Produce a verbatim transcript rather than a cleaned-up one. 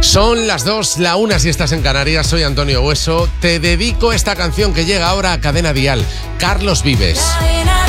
Son las dos, la una si estás en Canarias. Soy Antonio Hueso. Te dedico esta canción que llega ahora a Cadena Dial. Carlos Vives.